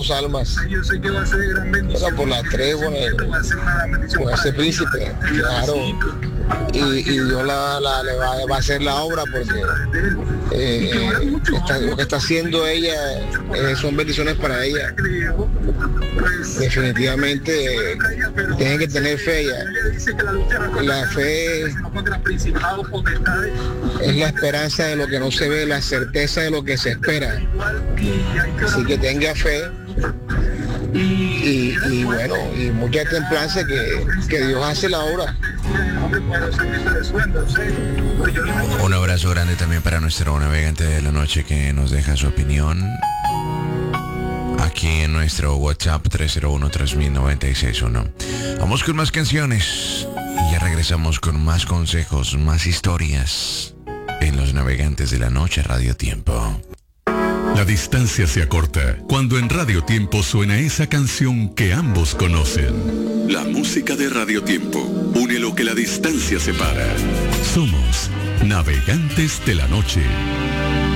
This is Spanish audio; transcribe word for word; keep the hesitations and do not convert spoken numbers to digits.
dos almas. Bueno, por las tres, bueno, con ese príncipe, claro. Y, y Dios la, la, le va, va a hacer la obra porque eh, está, lo que está haciendo ella eh, son bendiciones para ella. Definitivamente eh, tienen que tener fe ya. La fe es la esperanza de lo que no se ve, la certeza de lo que se espera. Así que tenga fe y, y bueno, y mucha templanza que, que Dios hace la obra. Un abrazo grande también para nuestro navegante de la noche que nos deja su opinión aquí en nuestro WhatsApp tres cero uno, tres mil, noventa y seis uno. Vamos con más canciones y ya regresamos con más consejos, más historias en Los Navegantes de la Noche Radio Tiempo. La distancia se acorta cuando en Radio Tiempo suena esa canción que ambos conocen. La música de Radio Tiempo une lo que la distancia separa. Somos Navegantes de la Noche.